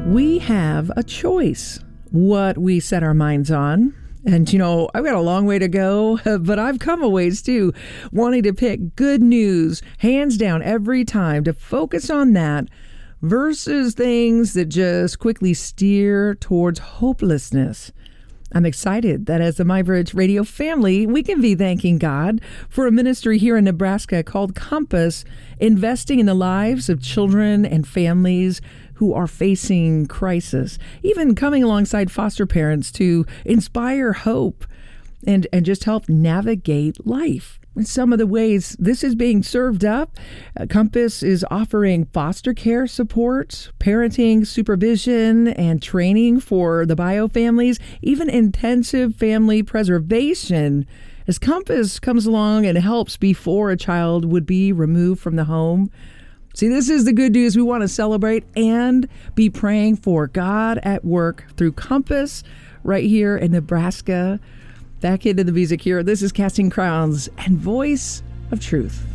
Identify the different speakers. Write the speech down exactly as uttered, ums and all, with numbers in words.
Speaker 1: We have a choice what we set our minds on. And, you know, I've got a long way to go, but I've come a ways too, wanting to pick good news, hands down, every time, to focus on that versus things that just quickly steer towards hopelessness. I'm excited that as the MyBridge Radio family, we can be thanking God for a ministry here in Nebraska called Compass, investing in the lives of children and families who are facing crisis, even coming alongside foster parents to inspire hope and, and just help navigate life. In some of the ways this is being served up, uh, Compass is offering foster care support, parenting supervision, and training for the bio families, even intensive family preservation, as Compass comes along and helps before a child would be removed from the home. See, this is the good news we want to celebrate and be praying for God at work through Compass right here in Nebraska. Back into the music here. This is Casting Crowns and Voice of Truth.